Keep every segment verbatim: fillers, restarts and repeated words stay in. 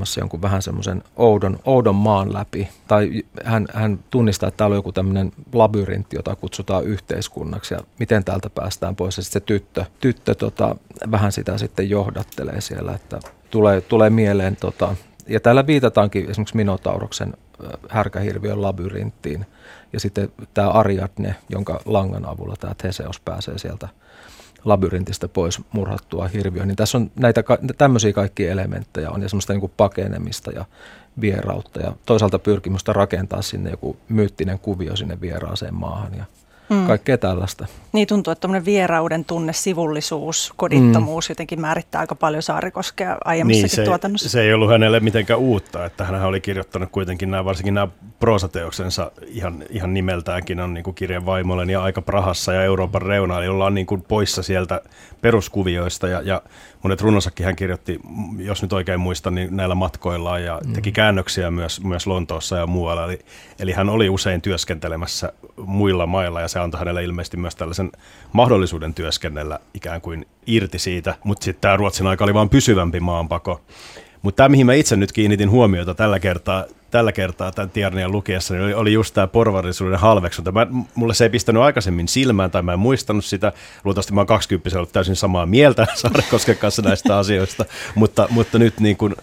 kulkemassa jonkun vähän semmoisen oudon, oudon maan läpi. Tai hän, hän tunnistaa, että täällä on joku tämmöinen labyrintti, jota kutsutaan yhteiskunnaksi ja miten täältä päästään pois. Ja sitten se tyttö, tyttö tota, vähän sitä sitten johdattelee siellä, että tulee, tulee mieleen, tota, ja täällä viitataankin esimerkiksi Minotauroksen härkähirviön labyrinttiin. Ja sitten tämä Ariadne, jonka langan avulla tämä Theseus pääsee sieltä labyrintistä pois murhattua hirviöön. Niin tässä on näitä tämmöisiä kaikkia elementtejä on ja semmoista niin kuin pakenemista ja vierautta ja toisaalta pyrkimystä rakentaa sinne joku myyttinen kuvio sinne vieraaseen maahan ja mm. kaikkea tällaista. Niin tuntuu, että tämmöinen vierauden tunne, sivullisuus, kodittomuus mm. jotenkin määrittää aika paljon Saarikoskia aiemmissakin niin, se, tuotannossa. Se ei ollut hänelle mitenkään uutta, että hän oli kirjoittanut kuitenkin nämä, varsinkin nämä proosateoksensa ihan, ihan nimeltäänkin on niin kuin Kirjan vaimolleni ja Aika Prahassa ja Euroopan reuna, eli ollaan niin kuin poissa sieltä peruskuvioista ja, ja monet runonsakin hän kirjoitti, jos nyt oikein muistan, niin näillä matkoillaan ja teki käännöksiä myös, myös Lontoossa ja muualla. Eli, eli hän oli usein työskentelemässä muilla mailla ja se antoi hänelle ilmeisesti myös tällaisen mahdollisuuden työskennellä ikään kuin irti siitä. Mutta sitten tämä Ruotsin aika oli vaan pysyvämpi maanpako. Mutta tämä, mihin mä itse nyt kiinnitin huomiota tällä kertaa, tällä kertaa tämän Tiarnian lukiessa, niin oli, oli just tämä porvarillisuuden halveksunta. Mä, mulle se ei pistänyt aikaisemmin silmään tai mä en muistanut sitä. Luultavasti mä oon kaksikymppisenä ollut täysin samaa mieltä Saarikosken kanssa näistä asioista, mutta, mutta nyt niin kuin,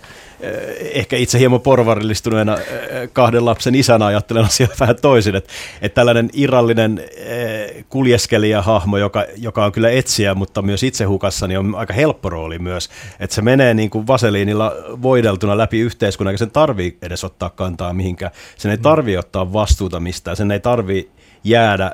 ehkä itse hieman porvarillistuneena kahden lapsen isänä ajattelen asiaa vähän toisin, että, että tällainen irrallinen kuljeskelijahahmo, joka, joka on kyllä etsijä, mutta myös itse hukassa, niin on aika helppo rooli myös, että se menee niin kuin vaseliinilla voideltuna läpi yhteiskunnan, eikä sen tarvii edes ottaa kantaa mihinkään, sen ei tarvii ottaa vastuuta mistään, sen ei tarvii jäädä,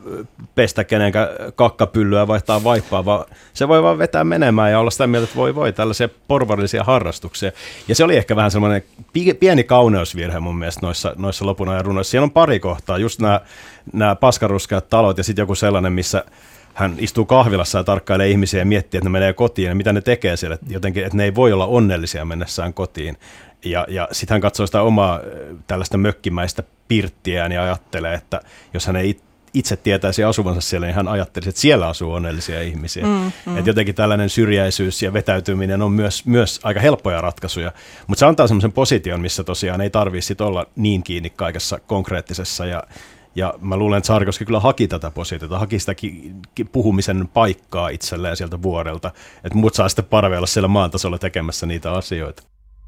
pestä kenenkään kakkapyllyä, vaihtaa vaippaa, vaan se voi vaan vetää menemään ja olla sitä mieltä, että voi voi, tällaisia porvarillisia harrastuksia. Ja se oli ehkä vähän semmoinen pieni kauneusvirhe mun mielestä noissa, noissa lopun ajan runoissa. Siellä on pari kohtaa, just nämä, nämä paskaruskeat talot ja sitten joku sellainen, missä hän istuu kahvilassa ja tarkkailee ihmisiä ja miettii, että ne menee kotiin ja mitä ne tekee siellä, jotenkin, että ne ei voi olla onnellisia mennessään kotiin. Ja, ja sitten hän katsoo sitä omaa tällaista mökkimäistä pirttiään ja ajattelee, että jos hän ei itse tietäisi asuvansa siellä, niin hän ajattelisi, että siellä asuu onnellisia ihmisiä. Mm, mm. Että jotenkin tällainen syrjäisyys ja vetäytyminen on myös, myös aika helppoja ratkaisuja, mutta se antaa semmoisen position, missä tosiaan ei tarvitse olla niin kiinni kaikessa konkreettisessa. Ja, ja mä luulen, että Saarikoski kyllä haki tätä positiota, haki sitä ki- ki- puhumisen paikkaa itselleen sieltä vuorelta, että muut saa sitten parveilla siellä maan tasolla tekemässä niitä asioita.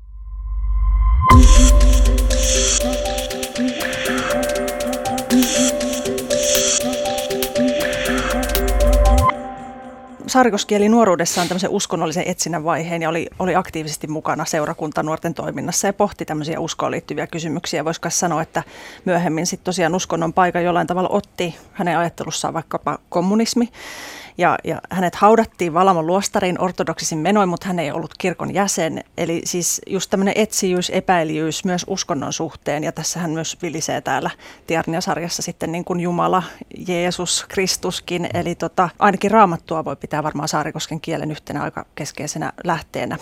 Saarikoski eli nuoruudessaan tämmöisen uskonnollisen etsinnän vaiheen ja oli, oli aktiivisesti mukana seurakuntanuorten toiminnassa ja pohti tämmöisiä uskoon liittyviä kysymyksiä. Voisiko sanoa, että myöhemmin sitten tosiaan uskonnon paikan jollain tavalla otti hänen ajattelussaan vaikkapa kommunismi. Ja, ja hänet haudattiin Valamon luostariin ortodoksisin menoin, mutta hän ei ollut kirkon jäsen. Eli siis just tämmöinen etsijyys, epäilijyys myös uskonnon suhteen. Ja tässä hän myös vilisee täällä Tiarnia-sarjassa sitten niin kuin Jumala, Jeesus, Kristuskin. Eli tota, ainakin Raamattua voi pitää varmaan Saarikosken kielen yhtenä aika keskeisenä lähteenä.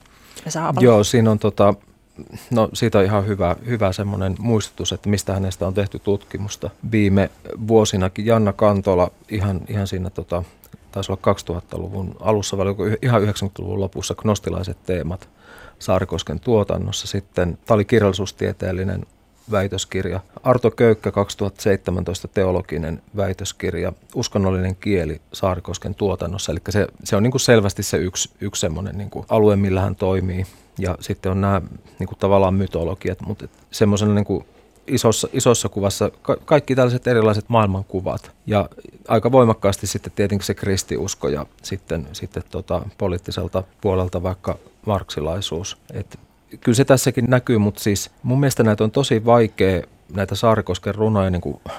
Joo, siinä on tota... No siitä on ihan hyvä, hyvä semmoinen muistutus, että mistä hänestä on tehty tutkimusta viime vuosinakin. Janna Kantola ihan, ihan siinä tota, taisi olla kaksituhattaluvun alussa, vai ihan yhdeksänkymmentäluvun lopussa gnostilaiset teemat Saarikosken tuotannossa. Sitten tämä oli kirjallisuustieteellinen väitöskirja. Arto Köykkä kaksituhattaseitsemäntoista teologinen väitöskirja, uskonnollinen kieli Saarikosken tuotannossa. Eli se, se on niin kuin selvästi se yksi, yksi semmoinen niin kuin alue, millä hän toimii. Ja sitten on nämä niin kuin tavallaan mytologiat, mutta semmoisena niin kuin isossa, isossa kuvassa ka- kaikki tällaiset erilaiset maailmankuvat. Ja aika voimakkaasti sitten tietenkin se kristiusko ja sitten, sitten tota, poliittiselta puolelta vaikka marksilaisuus. Et kyllä se tässäkin näkyy, mutta siis mun mielestä näitä on tosi vaikea, näitä Saarikosken runoja, niin kuin,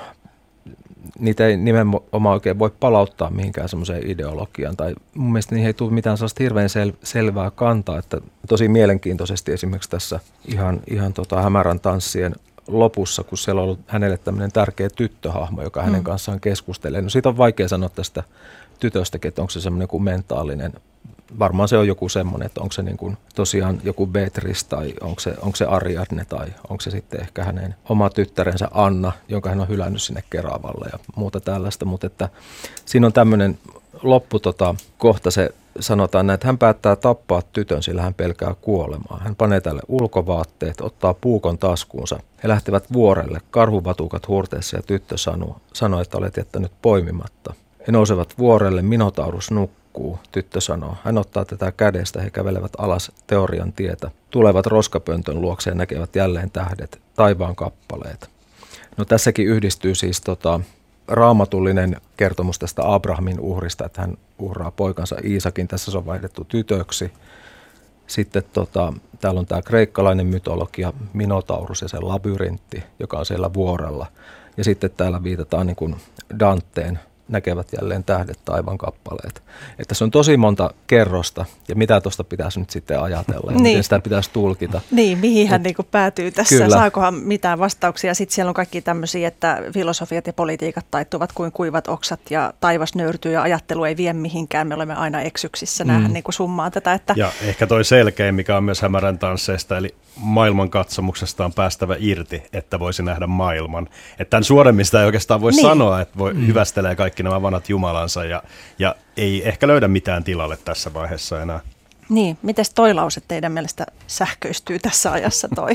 niitä ei nimenomaan oikein voi palauttaa mihinkään semmoiseen ideologiaan. Tai mun mielestä niihin ei tule mitään sellaista hirveän sel- selvää kantaa, että tosi mielenkiintoisesti esimerkiksi tässä ihan, ihan tota Hämärän tanssien lopussa, kun siellä on ollut hänelle tämmöinen tärkeä tyttöhahmo, joka hänen kanssaan keskustelee. No siitä on vaikea sanoa tästä tytöstäkin, että onko se semmoinen kuin mentaalinen. Varmaan se on joku semmoinen, että onko se niin kuin tosiaan joku Beatrice tai onko se, onko se Ariadne tai onko se sitten ehkä hänen oma tyttärensä Anna, jonka hän on hylännyt sinne Keravalle ja muuta tällaista. Mutta että siinä on tämmöinen loppu tota, kohta se sanotaan näin, että hän päättää tappaa tytön, sillä hän pelkää kuolemaa. Hän panee tälle ulkovaatteet, ottaa puukon taskuunsa. He lähtevät vuorelle, karhuvatukat huurteessa ja tyttö sanoo, sanoo, että olet jättänyt poimimatta. He nousevat vuorelle, Minotaurus nukkuu, tyttö sanoo. Hän ottaa tätä kädestä, he kävelevät alas teorian tietä. Tulevat roskapöntön luokse ja näkevät jälleen tähdet, taivaan kappaleet. No tässäkin yhdistyy siis tota, raamatullinen kertomus tästä Abrahamin uhrista, että hän uhraa poikansa Iisakin. Tässä se on vaihdettu tytöksi. Sitten tota, täällä on tämä kreikkalainen mytologia, Minotaurus ja sen labyrintti, joka on siellä vuorella. Ja sitten täällä viitataan niin kuin Danteen näkevät jälleen tähdet, taivaan kappaleet. Että se on tosi monta kerrosta, ja mitä tuosta pitäisi nyt sitten ajatella, ja niin. miten sitä pitäisi tulkita. Niin, mihin hän niin päätyy tässä, kyllä. Saakohan mitään vastauksia. Sitten siellä on kaikki tämmöisiä, että filosofiat ja politiikat taittuvat kuin kuivat oksat, ja taivas nöyrtyy, ja ajattelu ei vie mihinkään. Me olemme aina eksyksissä, mm. näähän niin summaa tätä. Että ja ehkä toi selkein, mikä on myös hämärän tansseista, eli maailman katsomuksesta on päästävä irti, että voisi nähdä maailman. Että tämän suoremmista ei oikeastaan voi niin. sanoa, että voi mm. hyvästelee kaikki nämä vanhat jumalansa ja, ja ei ehkä löydä mitään tilalle tässä vaiheessa enää. Niin, mites toi lause teidän mielestä sähköistyy tässä ajassa toi?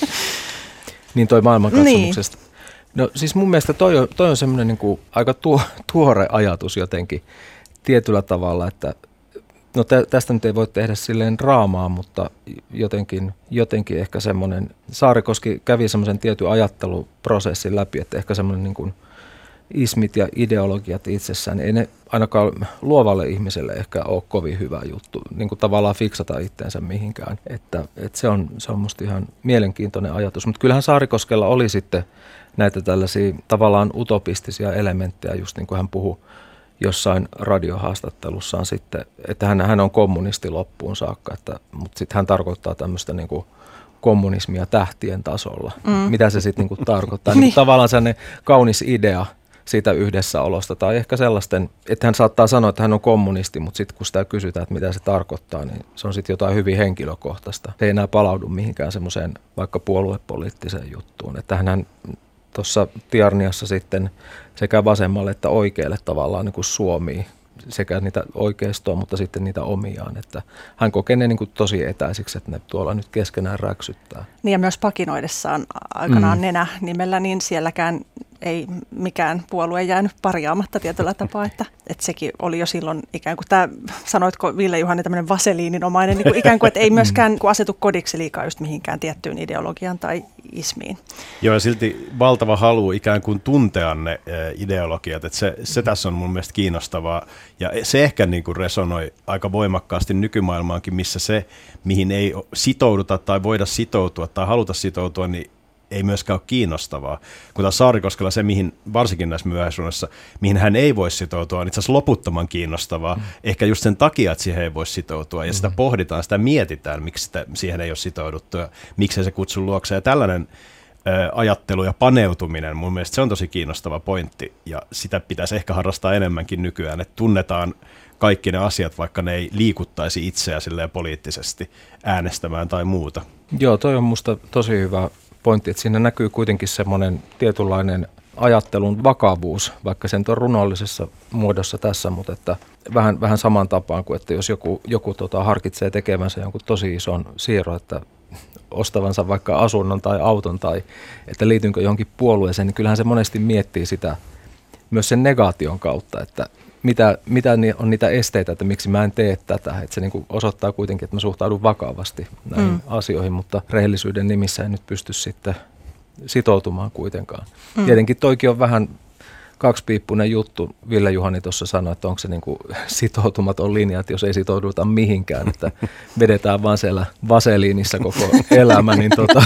Niin toi maailmankatsomuksesta. Niin. No siis mun mielestä toi on, toi on semmoinen niin kuin aika tuo, tuore ajatus jotenkin tietyllä tavalla, että no tästä nyt ei voi tehdä silleen draamaa, mutta jotenkin, jotenkin ehkä semmoinen, Saarikoski kävi semmoisen tietyn ajatteluprosessin läpi, että ehkä semmoinen niin kuin ismit ja ideologiat itsessään, ei ne ainakaan luovalle ihmiselle ehkä ole kovin hyvä juttu, niin kuin tavallaan fiksata itteensä mihinkään. Että, että se on, se on musta ihan mielenkiintoinen ajatus, mutta kyllähän Saarikoskella oli sitten näitä tällaisia tavallaan utopistisia elementtejä, just niin kuin hän puhui jossain radiohaastattelussaan sitten, että hän, hän on kommunisti loppuun saakka, että, mutta sitten hän tarkoittaa tämmöistä niin kuin kommunismia tähtien tasolla. Mm. Mitä se sitten niin kuin tarkoittaa? Niin. Niin tavallaan sellainen kaunis idea siitä yhdessäolosta, tai ehkä sellaisten, että hän saattaa sanoa, että hän on kommunisti, mutta sitten kun sitä kysytään, että mitä se tarkoittaa, niin se on sitten jotain hyvin henkilökohtaista. Se ei enää palaudu mihinkään semmoiseen vaikka puoluepoliittiseen juttuun. Että hän tuossa Tiarniassa sitten sekä vasemmalle että oikealle tavallaan niin kuin suomii sekä niitä oikeistoa, mutta sitten niitä omiaan. Että hän kokee ne niin kuin tosi etäisiksi, että ne tuolla nyt keskenään räksyttää. Niin ja myös pakinoidessaan aikanaan mm. Nenä nimellä, niin sielläkään ei mikään puolue jäänyt parjaamatta tietyllä tapaa, että, että sekin oli jo silloin ikään kuin tämä, sanoitko Ville-Juhani, tämmöinen vaseliininomainen, niin kuin ikään kuin, että ei myöskään asetu kodiksi liikaa just mihinkään tiettyyn ideologiaan tai ismiin. Joo, ja silti valtava halu ikään kuin tuntea ne ideologiat, että se, se tässä on mun mielestä kiinnostavaa, ja se ehkä niin kuin resonoi aika voimakkaasti nykymaailmaankin, missä se, mihin ei sitouduta tai voida sitoutua tai haluta sitoutua, niin ei myöskään ole kiinnostavaa. Kun taas Saarikoskella se, mihin varsinkin näissä myöhäisuudessa, mihin hän ei voi sitoutua, on itse asiassa loputtoman kiinnostavaa. Mm. Ehkä just sen takia, että siihen ei voi sitoutua. Ja mm. sitä pohditaan, sitä mietitään, miksi sitä, siihen ei ole sitouduttu ja miksei se kutsu luokse. Ja tällainen ä, ajattelu ja paneutuminen, mun mielestä se on tosi kiinnostava pointti. Ja sitä pitäisi ehkä harrastaa enemmänkin nykyään, että tunnetaan kaikki ne asiat, vaikka ne ei liikuttaisi itseä silleen poliittisesti äänestämään tai muuta. Joo, toi on musta tosi hyvä pointti, että siinä näkyy kuitenkin semmoinen tietynlainen ajattelun vakavuus, vaikka sen on runollisessa muodossa tässä, mutta että vähän, vähän saman tapaan kuin, että jos joku, joku tota, harkitsee tekevänsä jonkun tosi ison siirron, että ostavansa vaikka asunnon tai auton tai että liitynkö johonkin puolueeseen, niin kyllähän se monesti miettii sitä myös sen negaation kautta, että mitä, mitä on niitä esteitä, että miksi mä en tee tätä. Että se niin kuin osoittaa kuitenkin, että mä suhtaudun vakavasti näihin mm. asioihin, mutta rehellisyyden nimissä en nyt pysty sitten sitoutumaan kuitenkaan. Mm. Tietenkin toikin on vähän kaksipiippunen juttu. Ville-Juhani tuossa sanoi, että onko se niin kuin sitoutumaton linja, että jos ei sitouduta mihinkään, että vedetään vaan siellä vaseliinissa koko elämä, niin, tota,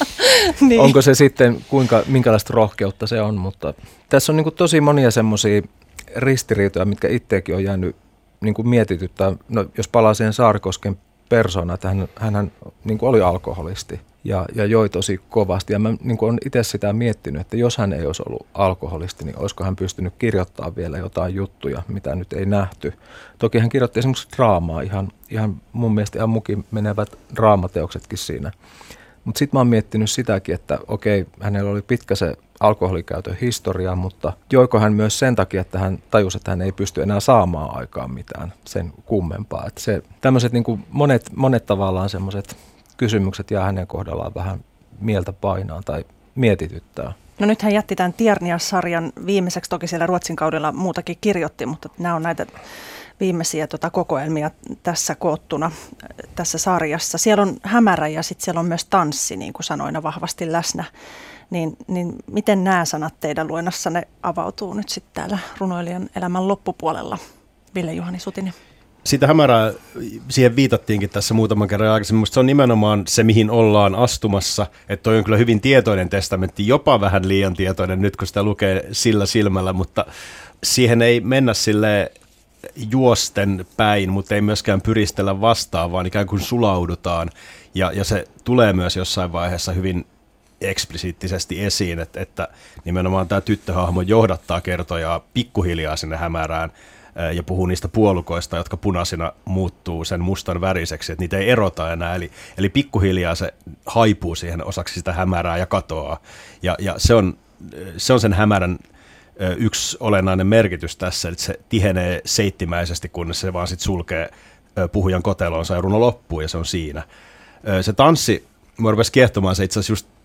niin onko se sitten, kuinka, minkälaista rohkeutta se on. Mutta tässä on niin kuin tosi monia semmoisia ristiriitoja, mitkä itseäkin on jäänyt niin kuin mietityttää. No, jos palaa siihen Saarikosken persoonaan, että hän, hän niin kuin oli alkoholisti ja, ja joi tosi kovasti. Ja mä niin kuin olen itse sitä miettinyt, että jos hän ei olisi ollut alkoholisti, niin olisiko hän pystynyt kirjoittamaan vielä jotain juttuja, mitä nyt ei nähty. Toki hän kirjoitti esimerkiksi draamaa, ihan, ihan mun mielestä ihan mukin menevät draamateoksetkin siinä Mutta sitten mä oon miettinyt sitäkin, että okei, hänellä oli pitkä se alkoholikäytön historia, mutta joiko hän myös sen takia, että hän tajusi, että hän ei pysty enää saamaan aikaan mitään sen kummempaa. Että se, tämmöiset niin kuin monet, monet tavallaan semmoiset kysymykset jää hänen kohdallaan vähän mieltä painaan tai mietityttää. No nyt hän jätti tämän Tiernia-sarjan viimeiseksi, toki siellä Ruotsin kaudella muutakin kirjoitti, mutta nämä on näitä viimeisiä tota, kokoelmia tässä koottuna tässä sarjassa. Siellä on hämärä ja sitten siellä on myös tanssi, niin kuin sanoina vahvasti läsnä. Niin, niin miten nämä sanat teidän luennassanne avautuu nyt sitten täällä runoilijan elämän loppupuolella? Ville-Juhani Sutinen. Sitä hämärää, siihen viitattiinkin tässä muutaman kerran aikaisemmin. Minusta se on nimenomaan se, mihin ollaan astumassa. Että toi on kyllä hyvin tietoinen testamentti, jopa vähän liian tietoinen nyt, kun sitä lukee sillä silmällä, mutta siihen ei mennä silleen juosten päin, mutta ei myöskään pyristellä vastaan, vaan ikään kuin sulaudutaan. Ja, ja se tulee myös jossain vaiheessa hyvin eksplisiittisesti esiin, että, että nimenomaan tämä tyttöhahmo johdattaa kertojaa pikkuhiljaa sinne hämärään ja puhuu niistä puolukoista, jotka punaisina muuttuu sen mustan väriseksi, että niitä ei erota enää. Eli, eli pikkuhiljaa se haipuu siihen osaksi sitä hämärää ja katoaa. Ja, ja se, on, se on sen hämärän yksi olennainen merkitys tässä, että se tihenee seittimäisesti, kunnes se vaan sitten sulkee puhujan kotelonsa ja runo loppuu, ja se on siinä. Se tanssi, mä rupesi kiehtomaan se itse asiassa just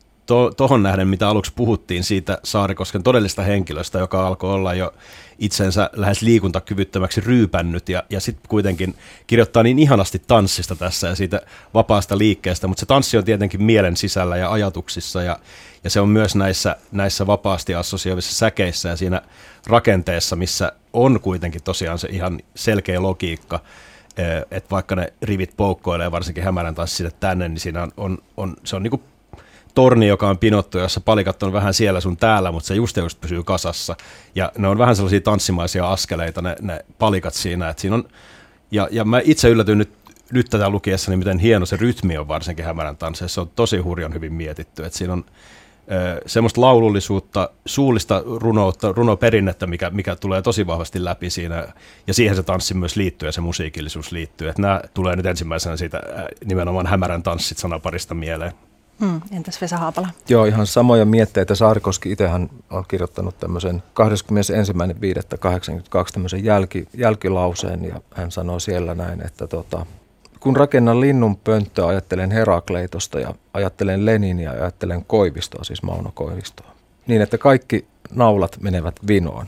tuohon nähden, mitä aluksi puhuttiin siitä Saarikosken todellista henkilöstä, joka alkoi olla jo itsensä lähes liikuntakyvyttömäksi ryypännyt, ja, ja sitten kuitenkin kirjoittaa niin ihanasti tanssista tässä ja siitä vapaasta liikkeestä, mutta se tanssi on tietenkin mielen sisällä ja ajatuksissa, ja, ja se on myös näissä, näissä vapaasti assosioivissa säkeissä ja siinä rakenteessa, missä on kuitenkin tosiaan se ihan selkeä logiikka, että vaikka ne rivit poukkoilee varsinkin hämärän tanssi sinne tänne, niin siinä on, on, on se on niin kuin torni, joka on pinottu, jossa palikat on vähän siellä sun täällä, mutta se just just pysyy kasassa. Ja ne on vähän sellaisia tanssimaisia askeleita, ne, ne palikat siinä. Et siinä on, ja, ja mä itse yllätyin nyt, nyt tätä lukiessa, niin miten hieno se rytmi on varsinkin hämärän tansseissa. Se on tosi hurjan hyvin mietitty. Et siinä on ö, semmoista laulullisuutta, suullista runoutta, runoperinnettä, mikä, mikä tulee tosi vahvasti läpi siinä. Ja siihen se tanssi myös liittyy ja se musiikillisuus liittyy. Et nämä tulee nyt ensimmäisenä siitä nimenomaan hämärän tanssit sanaparista mieleen. Hmm, entäs Vesa Haapala? Joo, ihan samoja mietteitä. Saarikoski itsehän on kirjoittanut tämmöisen kahdeskymmenesensimmäinen viidettä kahdeksankymmentäkaksi tämmöisen jälki, jälkilauseen, ja hän sanoo siellä näin, että tota, kun rakennan linnun pönttöä, ajattelen Herakleitosta ja ajattelen Leninia ja ajattelen Koivistoa, siis Mauno Koivistoa, niin että kaikki naulat menevät vinoon.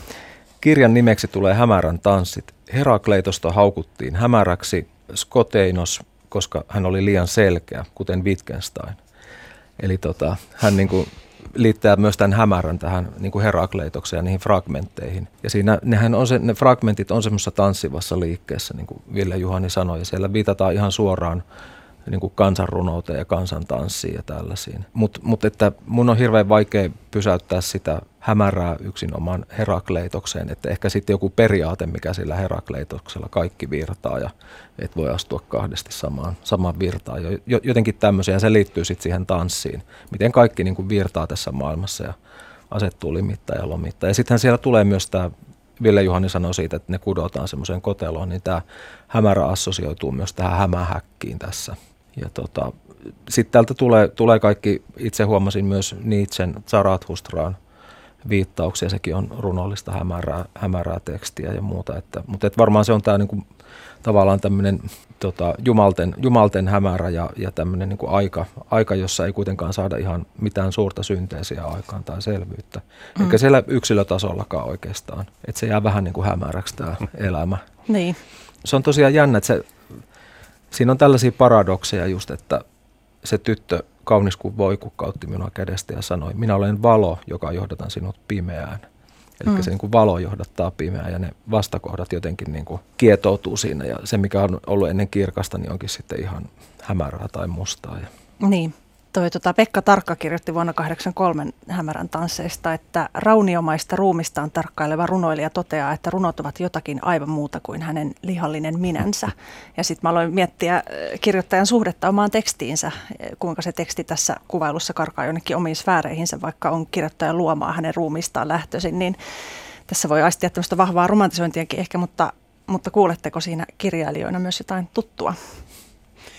Kirjan nimeksi tulee Hämärän tanssit. Herakleitosta haukuttiin hämäräksi, Skoteinos, koska hän oli liian selkeä, kuten Wittgenstein. Eli tota, hän niin kuin liittää myös tämän hämärän tähän niin kuin Herakleitokseen ja niihin fragmentteihin. Ja siinä nehän on se, ne fragmentit on semmoisessa tanssivassa liikkeessä, niin kuin Ville-Juhani sanoi, ja siellä viitataan ihan suoraan niin kuin kansanrunouteen ja kansantanssiin ja tällaisiin. Mutta mut että mun on hirveän vaikea pysäyttää sitä hämärää yksinomaan Herakleitokseen, että ehkä sitten joku periaate, mikä sillä Herakleitoksella kaikki virtaa ja et voi astua kahdesti samaan, samaan virtaan. Jotenkin tämmöisiä, ja se liittyy sitten siihen tanssiin, miten kaikki niin kuin virtaa tässä maailmassa ja asettuu limittaa ja lomittaa. Ja sittenhän siellä tulee myös tämä, Ville-Juhani sanoi siitä, että ne kudotaan semmoiseen koteloon, niin tämä hämärä assosioituu myös tähän hämähäkkiin tässä. Ja tota, sitten täältä tulee, tulee kaikki, itse huomasin myös Nietzschen Zarathustraan viittauksia, sekin on runollista hämärää, hämärää tekstiä ja muuta. Että, mutta et varmaan se on tämä niinku, tavallaan tämmöinen tota, jumalten, jumalten hämärä ja, ja tämmöinen niinku aika, aika, jossa ei kuitenkaan saada ihan mitään suurta synteesiä aikaan tai selvyyttä. Mm. Eikä siellä yksilötasollakaan oikeastaan. Että se jää vähän niin kuin hämäräksi tämä elämä. Niin. Se on tosiaan jännä, että se, siinä on tällaisia paradokseja just, että se tyttö kaunis kuin voi kukkautti minua kädestä ja sanoi, minä olen valo, joka johdatan sinut pimeään. Eli mm. se niin kuin valo johdattaa pimeään ja ne vastakohdat jotenkin niin kuin kietoutuu siinä. Ja se, mikä on ollut ennen kirkasta, niin onkin sitten ihan hämärää tai mustaa. Niin. Toi, tota, Pekka Tarkka kirjoitti vuonna kahdeksankymmentäkolme hämärän tansseista, että rauniomaista ruumistaan tarkkaileva runoilija toteaa, että runot ovat jotakin aivan muuta kuin hänen lihallinen minänsä. Ja sitten mä aloin miettiä kirjoittajan suhdetta omaan tekstiinsä, kuinka se teksti tässä kuvailussa karkaa jonnekin omiin sfääreihinsä, vaikka on kirjoittajan luomaa hänen ruumistaan lähtöisin. Niin tässä voi aistia tämmöistä vahvaa romantisointiakin ehkä, mutta, mutta kuuletteko siinä kirjailijoina myös jotain tuttua?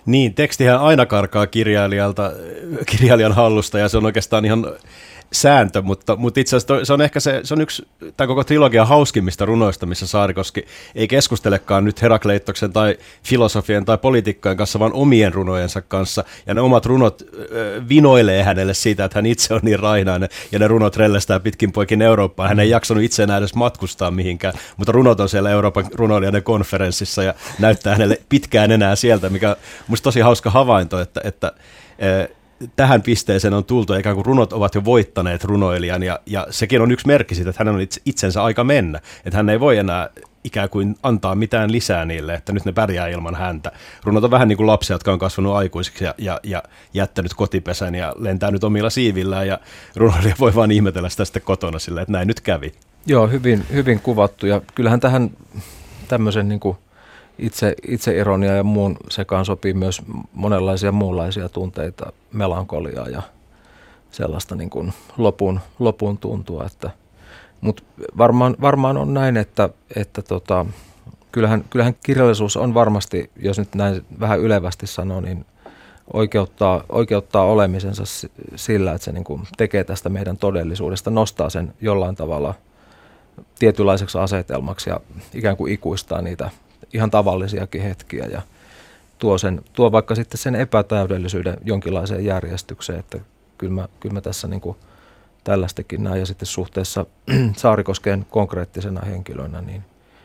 Niin, tekstihän aina karkaa kirjailijalta, kirjailijan hallusta ja se on oikeastaan ihan sääntö, mutta, mutta itse asiassa se on ehkä se, se on yksi tämän koko trilogian hauskimmista runoista, missä Saarikoski ei keskustelekaan nyt Herakleittoksen tai filosofien tai poliitikkojen kanssa, vaan omien runojensa kanssa. Ja ne omat runot äh, vinoilee hänelle siitä, että hän itse on niin rainainen ja ne runot rellestää pitkin poikin Eurooppaa. Hän ei jaksanut itse enää edes matkustaa mihinkään, mutta runot on siellä Euroopan runoilijoiden konferenssissa ja näyttää hänelle pitkään enää sieltä, mikä on musta tosi hauska havainto, että, että äh, tähän pisteeseen on tultu, ikään kuin runot ovat jo voittaneet runoilijan, ja, ja sekin on yksi merkki siitä, että hänen on itse, itsensä aika mennä, että hän ei voi enää ikään kuin antaa mitään lisää niille, että nyt ne pärjää ilman häntä. Runot on vähän niin kuin lapsia, jotka on kasvanut aikuisiksi ja, ja, ja jättänyt kotipesän ja lentää nyt omilla siivillään, ja runoilija voi vaan ihmetellä sitä sitten kotona silleen, että näin nyt kävi. Joo, hyvin, hyvin kuvattu, ja kyllähän tähän tämmöisen niin kuin Itse, itseironia ja muun sekaan sopii myös monenlaisia muunlaisia tunteita, melankoliaa ja sellaista niin kuin lopun, lopun tuntua. Mutta varmaan, varmaan on näin, että, että tota, kyllähän, kyllähän kirjallisuus on varmasti, jos nyt näin vähän ylevästi sanoo, niin oikeuttaa, oikeuttaa olemisensa sillä, että se niin kuin tekee tästä meidän todellisuudesta, nostaa sen jollain tavalla tietynlaiseksi asetelmaksi ja ikään kuin ikuistaa niitä ihan tavallisiakin hetkiä ja tuo, sen, tuo vaikka sitten sen epätäydellisyyden jonkinlaiseen järjestykseen, että kyllä mä, kyllä mä tässä niin kuin tällaistakin näin ja sitten suhteessa Saarikoskeen konkreettisena henkilönä, niin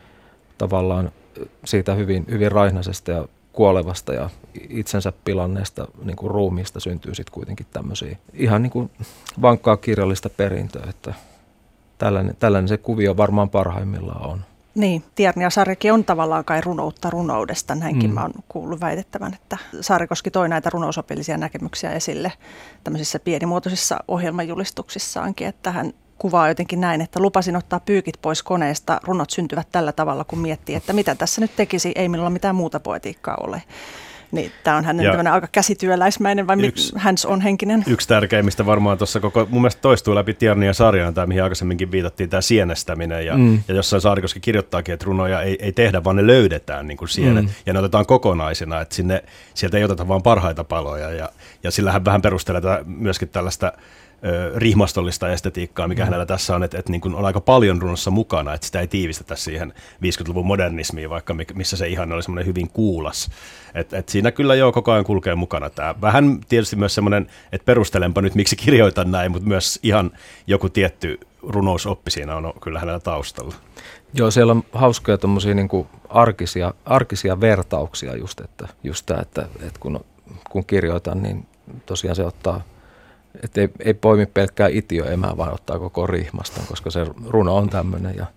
tavallaan siitä hyvin, hyvin raihnaisesta ja kuolevasta ja itsensä pilanneesta niin kuin ruumiista syntyy sitten kuitenkin tämmöisiä ihan niin kuin vankkaa kirjallista perintöä, että tällainen, tällainen se kuvio varmaan parhaimmillaan on. Niin, Tierney ja Sarjakin on tavallaan kai runoutta runoudesta. Näinkin mm. mä oon kuullut väitettävän, että Saarikoski toi näitä runousopillisia näkemyksiä esille tämmöisissä pienimuotoisissa ohjelmajulistuksissaankin, että hän kuvaa jotenkin näin, että lupasin ottaa pyykit pois koneesta, runot syntyvät tällä tavalla, kun miettii, että mitä tässä nyt tekisi, ei minulla mitään muuta poetiikkaa ole. Niin, tämä on hänen tämmöinen aika käsityöläismäinen vai yksi, hands on henkinen. Yksi tärkeimmistä varmaan tuossa koko, mun mielestä toistuu läpi Tierney ja Sarjan tämä, mihin aikaisemminkin viitattiin, tämä sienestäminen. Ja, mm. ja jossain Saarikoski kirjoittaakin, että runoja ei, ei tehdä, vaan ne löydetään niin kuin sienet. Mm. Ja ne otetaan kokonaisina, että sinne, sieltä ei oteta vaan parhaita paloja. Ja, ja sillä hän vähän perustelee myöskin tällaista rihmastollista estetiikkaa, mikä mm. hänellä tässä on, että, että niin kuin on aika paljon runossa mukana, että sitä ei tiivistetä siihen viisikymmentäluvun modernismiin, vaikka missä se ihan oli semmoinen hyvin kuulas. Et, et siinä kyllä jo koko ajan kulkee mukana tämä. Vähän tietysti myös semmoinen, että perustelenpa nyt, miksi kirjoitan näin, mutta myös ihan joku tietty runousoppi siinä on kyllä hänellä taustalla. Joo, siellä on hauskoja tommosia niin kuin arkisia, arkisia vertauksia just, että, just tämä, että, että kun, kun kirjoitan, niin tosiaan se ottaa. Että ei, ei poimi pelkkää itiöemää, vaan ottaa koko rihmaston, koska se runo on tämmöinen. Ja,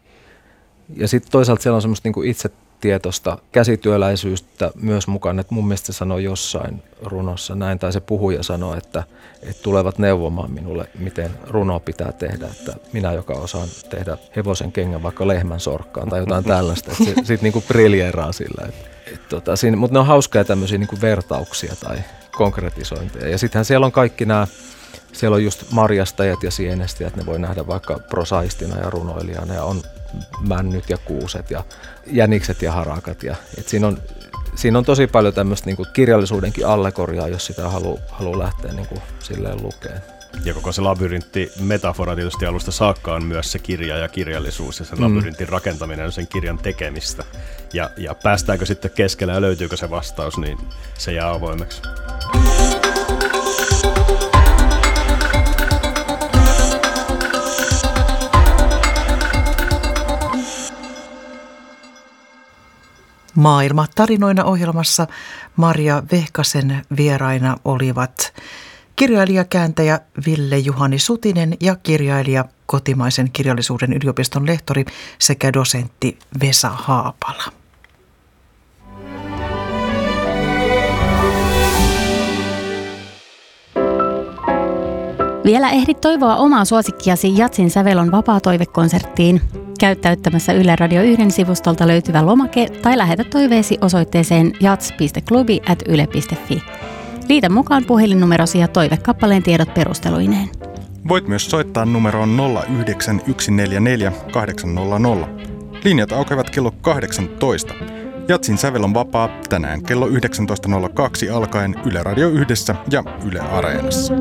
ja sitten toisaalta siellä on semmoista niinku itsetietoista käsityöläisyyttä myös mukana, että mun mielestä se sanoo jossain runossa näin, tai se puhuja sanoo, että, että tulevat neuvomaan minulle, miten runoa pitää tehdä, että minä, joka osaan tehdä hevosen kengän vaikka lehmän sorkkaan tai jotain tällaista, että se sitten niinku briljeeraa sillä. Että, et tota, siinä, mutta ne on hauskoja tämmöisiä niinku vertauksia tai konkretisointeja. Ja sittenhän siellä on kaikki nämä, siellä on just marjastajat ja sienestäjät, ne voi nähdä vaikka prosaistina ja runoilijana, ja on männyt ja kuuset ja jänikset ja harakat. Ja, et siinä, on, siinä on tosi paljon tämmöistä niinku kirjallisuudenkin allegoriaa, jos sitä haluaa haluu lähteä niinku silleen lukemaan. Ja koko se labyrintti metafora tietysti alusta saakka on myös se kirja ja kirjallisuus, ja sen mm. labyrintin rakentaminen on sen kirjan tekemistä. Ja, ja päästäänkö sitten keskellä ja löytyykö se vastaus, niin se jää avoimeksi. Maailma tarinoina -ohjelmassa Marja Vehkasen vieraina olivat kirjailija, kääntäjä Ville Juhani Sutinen ja kirjailija, kotimaisen kirjallisuuden yliopiston lehtori sekä dosentti Vesa Haapala. Vielä ehdit toivoa omaa suosikkiasi Jatsin Sävelon vapaatoivekonserttiin. Käyttäyttämässä Yle Radio yhden sivustolta löytyvä lomake tai lähetä toiveesi osoitteeseen jats piste klubi ät yle piste fi. Liitä mukaan puhelinnumerosi ja toivekappaleen tiedot perusteluineen. Voit myös soittaa numeroon nolla yhdeksän yksi neljä neljä kahdeksan nolla nolla. Linjat aukeavat kello kahdeksantoista. Jatsin sävel on vapaa tänään kello yhdeksäntoista nolla kaksi alkaen Yle Radio Yhdessä ja Yle Areenassa.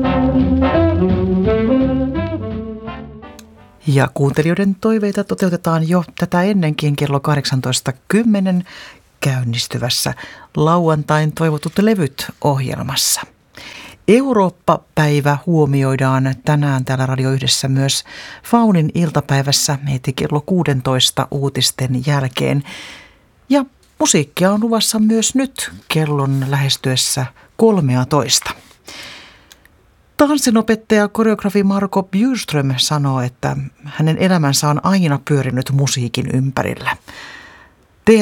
Ja kuuntelijoiden toiveita toteutetaan jo tätä ennenkin kello kahdeksantoista kymmenen käynnistyvässä lauantain toivotut levyt -ohjelmassa. Eurooppa-päivä huomioidaan tänään täällä Radio Yhdessä myös Faunin iltapäivässä heti kello kuusitoista uutisten jälkeen. Ja musiikkia on luvassa myös nyt kellon lähestyessä kolmetoista. Tanssinopettaja koreografi Marco Bjurström sanoo, että hänen elämänsä on aina pyörinyt musiikin ympärillä.